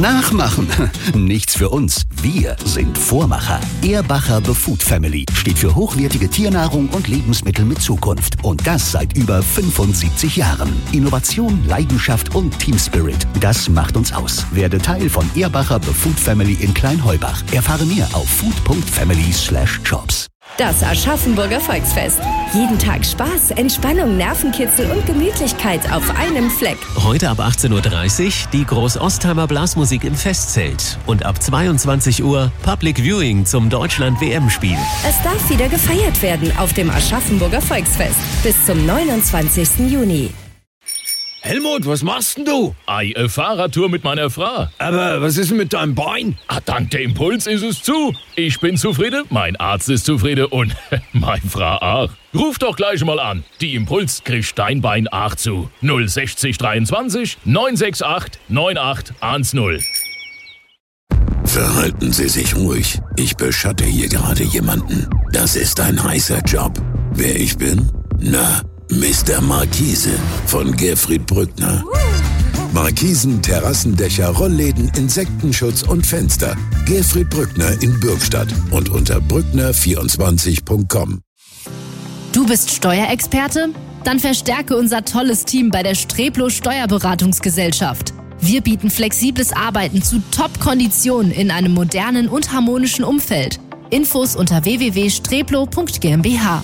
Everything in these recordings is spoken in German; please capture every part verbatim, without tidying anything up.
Nachmachen. Nichts für uns. Wir sind Vormacher. Ehrbacher The Food Family steht für hochwertige Tiernahrung und Lebensmittel mit Zukunft. Und das seit über fünfundsiebzig Jahren. Innovation, Leidenschaft und Team Spirit. Das macht uns aus. Werde Teil von Ehrbacher The Food Family in Kleinheubach. Erfahre mehr auf food punkt family slash jobs. Das Aschaffenburger Volksfest. Jeden Tag Spaß, Entspannung, Nervenkitzel und Gemütlichkeit auf einem Fleck. Heute ab achtzehn Uhr dreißig die Groß-Ostheimer Blasmusik im Festzelt. Und ab zweiundzwanzig Uhr Public Viewing zum Deutschland-W M-Spiel. Es darf wieder gefeiert werden auf dem Aschaffenburger Volksfest. Bis zum neunundzwanzigsten Juni. Helmut, was machst denn du? Ei, eine Fahrradtour mit meiner Frau. Aber was ist denn mit deinem Bein? Ah, dank der Impuls ist es zu. Ich bin zufrieden, mein Arzt ist zufrieden und meine Frau auch. Ruf doch gleich mal an. Die Impuls kriegt dein Bein auch zu. null sechzig dreiundzwanzig neun sechs acht neun acht eins null. Verhalten Sie sich ruhig. Ich beschatte hier gerade jemanden. Das ist ein heißer Job. Wer ich bin? Na, Mister Markise von Gerfried Brückner. Markisen, Terrassendächer, Rollläden, Insektenschutz und Fenster. Gerfried Brückner in Bürgstadt und unter brückner vierundzwanzig punkt com. Du bist Steuerexperte? Dann verstärke unser tolles Team bei der Streplo Steuerberatungsgesellschaft. Wir bieten flexibles Arbeiten zu Top-Konditionen in einem modernen und harmonischen Umfeld. Infos unter w w w punkt streplo punkt g m b h.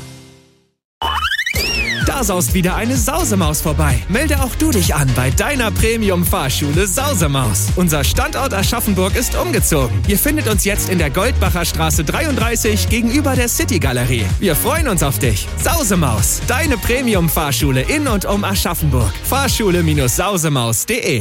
Da saust wieder eine Sausemaus vorbei. Melde auch du dich an bei deiner Premium-Fahrschule Sausemaus. Unser Standort Aschaffenburg ist umgezogen. Ihr findet uns jetzt in der Goldbacher Straße dreiunddreißig gegenüber der City-Galerie. Wir freuen uns auf dich. Sausemaus, deine Premium-Fahrschule in und um Aschaffenburg. Fahrschule Sausemaus punkt de.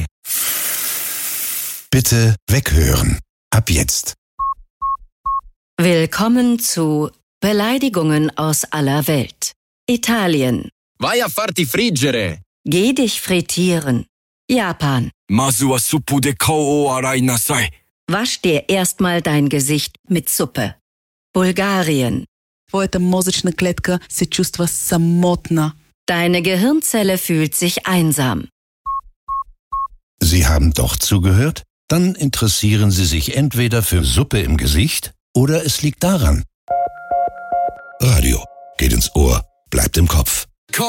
Bitte weghören. Ab jetzt. Willkommen zu Beleidigungen aus aller Welt. Italien. Vai a farti friggere. Geh dich frittieren. Japan. Masu wa suppu de kou o arai nasai. Wasch dir erstmal dein Gesicht mit Suppe. Bulgarien. Твоята мозъчна клетка се чувства самотна. Deine Gehirnzelle fühlt sich einsam. Sie haben doch zugehört? Dann interessieren Sie sich entweder für Suppe im Gesicht oder es liegt daran. Radio geht ins Ohr, bleibt im Kopf.